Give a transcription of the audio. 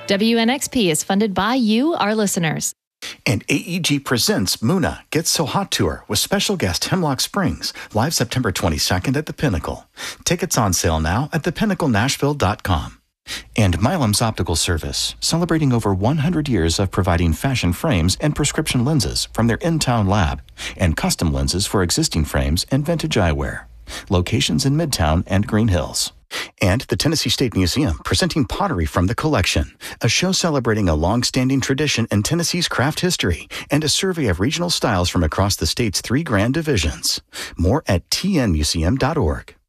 WNXP is funded by you, our listeners. And AEG presents Muna Gets So Hot Tour with special guest Hemlock Springs, live September 22nd at the Pinnacle. Tickets on sale now at thepinnaclenashville.com. And Milam's Optical Service, celebrating over 100 years of providing fashion frames and prescription lenses from their in-town lab, and custom lenses for existing frames and vintage eyewear. Locations in Midtown and Green Hills. And the Tennessee State Museum presenting Pottery from the Collection, a show celebrating a long-standing tradition in Tennessee's craft history and a survey of regional styles from across the state's 3 grand divisions. More at tnmuseum.org.